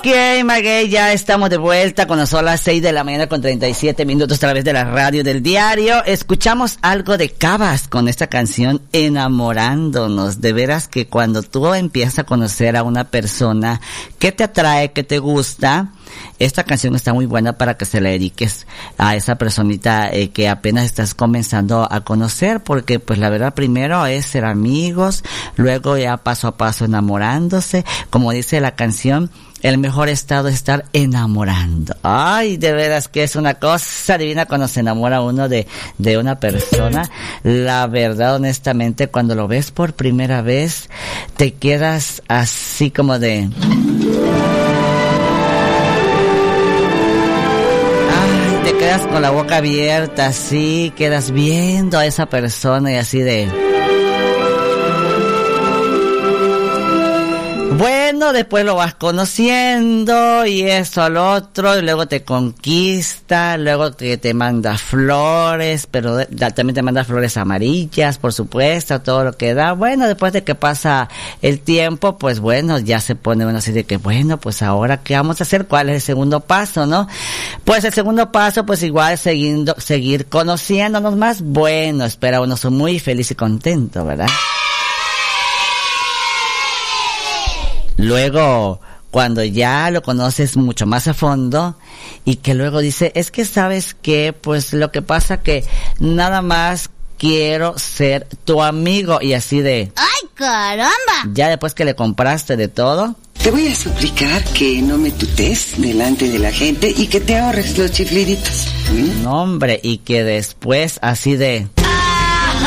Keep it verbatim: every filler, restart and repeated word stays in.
Ok, Maguey, ya estamos de vuelta cuando son las seis de la mañana con treinta y siete minutos a través de la radio del diario. Escuchamos algo de Cabas con esta canción Enamorándonos. De veras que cuando tú empiezas a conocer a una persona que te atrae, que te gusta, esta canción está muy buena para que se la dediques a esa personita eh, que apenas estás comenzando a conocer, porque pues la verdad primero es ser amigos, luego ya paso a paso enamorándose. Como dice la canción, el mejor estado es estar enamorando. Ay, de veras que es una cosa divina cuando se enamora uno de, de una persona. La verdad, honestamente, cuando lo ves por primera vez, te quedas así como de... Ay, te quedas con la boca abierta, así, quedas viendo a esa persona y así de... Bueno, después lo vas conociendo y eso al otro, y luego te conquista, luego te, te manda flores, pero de, también te manda flores amarillas, por supuesto, todo lo que da. Bueno, después de que pasa el tiempo, pues bueno, ya se pone uno así de que, bueno, pues ahora, ¿qué vamos a hacer? ¿Cuál es el segundo paso, no? Pues el segundo paso, pues igual siguiendo, seguir conociéndonos más. Bueno, espera, uno soy muy feliz y contento, ¿verdad? Luego, cuando ya lo conoces mucho más a fondo y que luego dice, es que sabes que, pues lo que pasa que nada más quiero ser tu amigo y así de... ¡Ay, caramba! Ya después que le compraste de todo... Te voy a suplicar que no me tutees delante de la gente y que te ahorres los chifliditos. ¿Mm? No, hombre, y que después así de...